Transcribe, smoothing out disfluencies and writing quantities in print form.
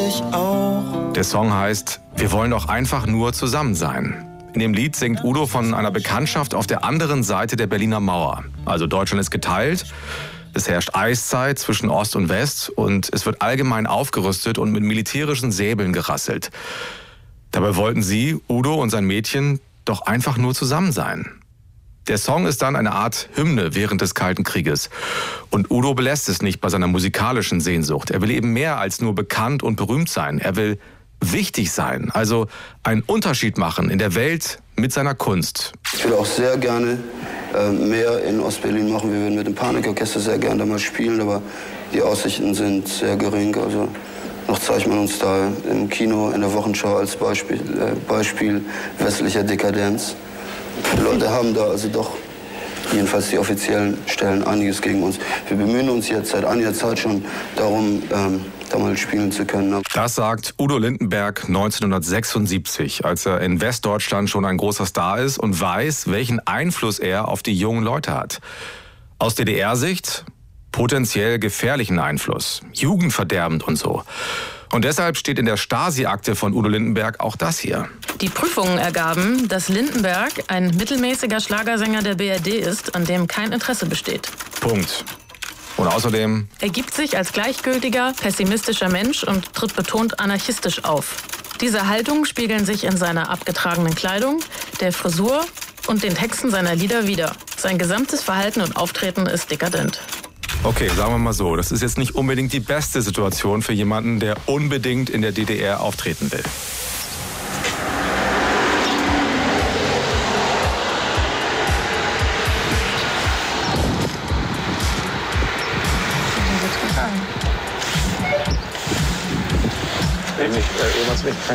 dich auch. Der Song heißt Wir wollen doch einfach nur zusammen sein. In dem Lied singt Udo von einer Bekanntschaft auf der anderen Seite der Berliner Mauer. Also Deutschland ist geteilt, es herrscht Eiszeit zwischen Ost und West und es wird allgemein aufgerüstet und mit militärischen Säbeln gerasselt. Dabei wollten sie, Udo und sein Mädchen, doch einfach nur zusammen sein. Der Song ist dann eine Art Hymne während des Kalten Krieges. Und Udo belässt es nicht bei seiner musikalischen Sehnsucht. Er will eben mehr als nur bekannt und berühmt sein. Er will wichtig sein, also einen Unterschied machen in der Welt mit seiner Kunst. Ich würde auch sehr gerne mehr in Ostberlin machen. Wir würden mit dem Panikorchester sehr gerne da mal spielen, aber die Aussichten sind sehr gering. Also noch zeigt man uns da im Kino in der Wochenschau als Beispiel westlicher Dekadenz. Die Leute haben da also doch, jedenfalls die offiziellen Stellen, einiges gegen uns. Wir bemühen uns jetzt seit einiger Zeit schon darum, da mal spielen zu können. Das sagt Udo Lindenberg 1976, als er in Westdeutschland schon ein großer Star ist und weiß, welchen Einfluss er auf die jungen Leute hat. Aus DDR-Sicht potenziell gefährlichen Einfluss, jugendverderbend und so. Und deshalb steht in der Stasi-Akte von Udo Lindenberg auch das hier. Die Prüfungen ergaben, dass Lindenberg ein mittelmäßiger Schlagersänger der BRD ist, an dem kein Interesse besteht. Punkt. Und außerdem Er gibt sich als gleichgültiger, pessimistischer Mensch und tritt betont anarchistisch auf. Diese Haltungen spiegeln sich in seiner abgetragenen Kleidung, der Frisur und den Texten seiner Lieder wider. Sein gesamtes Verhalten und Auftreten ist dekadent. Okay, sagen wir mal so, das ist jetzt nicht unbedingt die beste Situation für jemanden, der unbedingt in der DDR auftreten will. Irgendwas